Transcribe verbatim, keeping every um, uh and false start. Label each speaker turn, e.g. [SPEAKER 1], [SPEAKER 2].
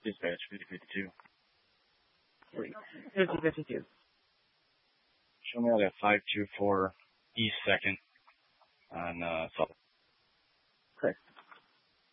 [SPEAKER 1] Dispatch fifty fifty-two.
[SPEAKER 2] fifty fifty-two.
[SPEAKER 1] Show me out at five two four East second on uh, South.